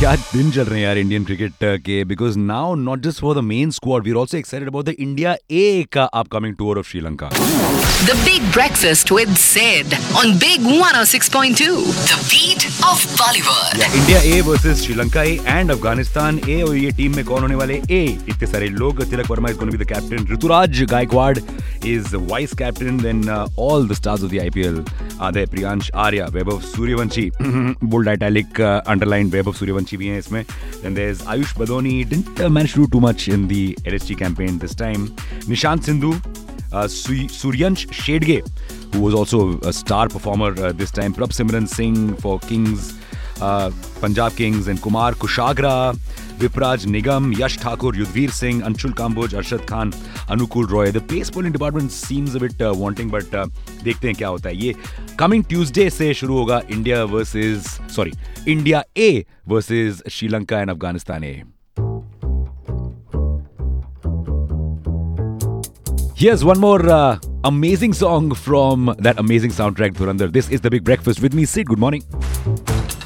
क्या दिन चल रहे हैं यार इंडियन क्रिकेट के because now not just for the main squad we are also excited about the India ए का upcoming tour of Sri Lanka. The Big Breakfast with Sid on Big 106.2. The beat of Bollywood. India A versus Sri Lanka A and Afghanistan ए और ये team में कौन होने वाले ए इतने सारे लोग. Tilak Varma is going to be the captain. Rituraj Gaekwad is vice captain. Then all the stars of the IPL are there. Priyansh Arya, Vaibhav Suryavanshi, bold italic underlined Vaibhav Suryavanshi भी हैं इसमें. Then there's Ayush Badoni, didn't manage to do too much in the LSG campaign this time. Nishant Sindhu, Suryansh Shedge, who was also a star performer this time. Prabh Simran Singh for Kings, Punjab Kings, and Kumar Kushagra, Vipraj Nigam, Yash Thakur, Yudhvir Singh, Anshul Kamboj, Arshad Khan, Anukul Roy. The pace bowling department seems a bit wanting, but देखते हैं क्या होता है. ये coming Tuesday से शुरू होगा India A versus Sri Lanka and Afghanistan A. Here's one more amazing song from that amazing soundtrack, Dhurandhar. This is The Big Breakfast with me, Sid. Good morning.